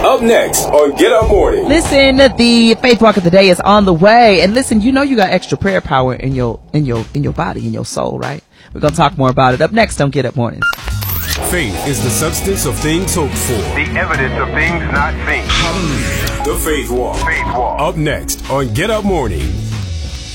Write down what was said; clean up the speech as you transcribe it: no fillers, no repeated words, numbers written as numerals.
Up next on Get Up Morning. Listen, the Faith Walk of the Day is on the way. And listen, you know you got extra prayer power in your body, in your soul, right? We're going to talk more about it up next on Get Up Mornings. Faith is the substance of things hoped for. The evidence of things not seen. Hallelujah. The Faith Walk. Faith Walk. Up next on Get Up Mornings.